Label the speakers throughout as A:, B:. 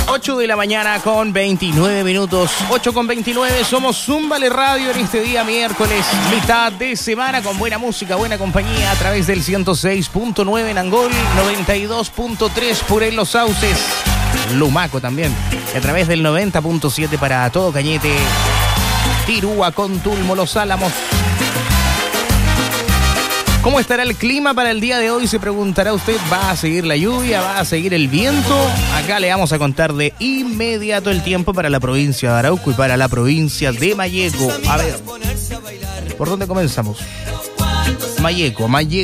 A: 8 de la mañana con 29 minutos. 8 con 29. Somos Zúmbale Radio en este día miércoles, mitad de semana, con buena música, buena compañía a través del 106.9 en Angol, 92.3 por en Los Sauces, Lumaco también, a través del 90.7 para todo Cañete, Tirúa, Contulmo, Los Álamos. ¿Cómo estará el clima para el día de hoy? Se preguntará usted. ¿Va a seguir la lluvia? ¿Va a seguir el viento? Acá le vamos a contar de inmediato el tiempo para la provincia de Arauco y para la provincia de Malleco. A ver, ¿por dónde comenzamos? Malleco.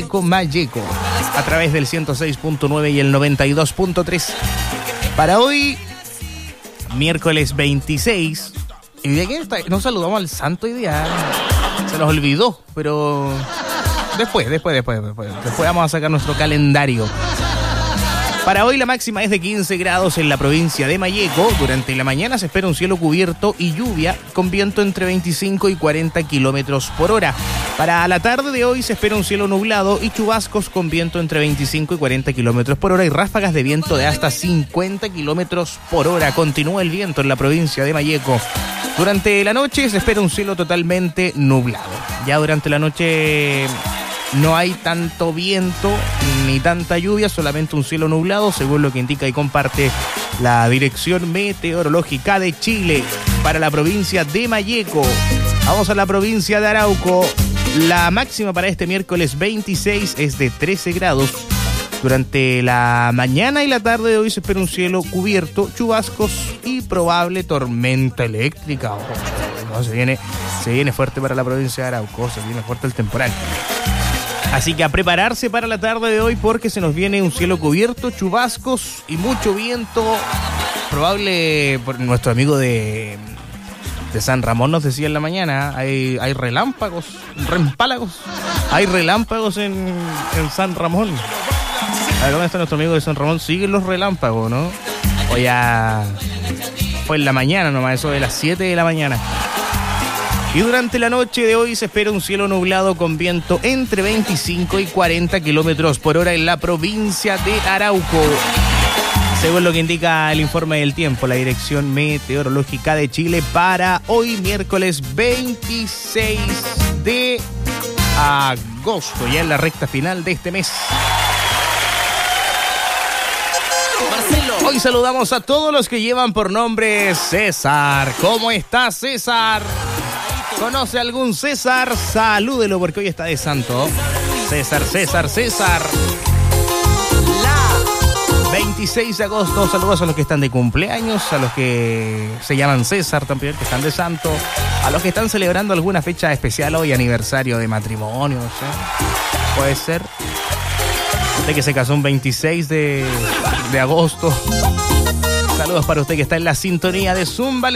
A: A través del 106.9 y el 92.3. Para hoy, miércoles 26. ¿Y de qué está? No saludamos al santo hoy día. Se nos olvidó, pero... Después vamos a sacar nuestro calendario. Para hoy la máxima es de 15 grados en la provincia de Malleco. Durante la mañana se espera un cielo cubierto y lluvia con viento entre 25 y 40 kilómetros por hora. Para la tarde de hoy se espera un cielo nublado y chubascos con viento entre 25 y 40 kilómetros por hora y ráfagas de viento de hasta 50 kilómetros por hora. Continúa el viento en la provincia de Malleco. Durante la noche se espera un cielo totalmente nublado. Ya durante la noche... no hay tanto viento ni tanta lluvia, solamente un cielo nublado, según lo que indica y comparte la Dirección Meteorológica de Chile para la provincia de Malleco. Vamos a la provincia de Arauco. La máxima para este miércoles 26 es de 13 grados. Durante la mañana y la tarde de hoy se espera un cielo cubierto, chubascos y probable tormenta eléctrica. No, se viene fuerte para la provincia de Arauco, se viene fuerte el temporal. Así que a prepararse para la tarde de hoy porque se nos viene un cielo cubierto, chubascos y mucho viento. Probable, por nuestro amigo de San Ramón nos decía en la mañana, hay relámpagos, hay relámpagos en San Ramón. A ver, ¿dónde está nuestro amigo de San Ramón? Siguen los relámpagos, ¿no? O ya fue en la mañana nomás, eso de las 7 de la mañana. Y durante la noche de hoy se espera un cielo nublado con viento entre 25 y 40 kilómetros por hora en la provincia de Arauco. Según lo que indica el informe del tiempo, la Dirección Meteorológica de Chile para hoy, miércoles 26 de agosto, ya en la recta final de este mes. Hoy saludamos a todos los que llevan por nombre César. ¿Cómo estás, César? ¿Conoce algún César? Salúdelo porque hoy está de santo. César. 26 de agosto. Saludos a los que están de cumpleaños, a los que se llaman César también, que están de santo, a los que están celebrando alguna fecha especial hoy, aniversario de matrimonio, no sé. Puede ser. Usted que se casó un 26 de agosto. Saludos para usted que está en la sintonía de Zúmbale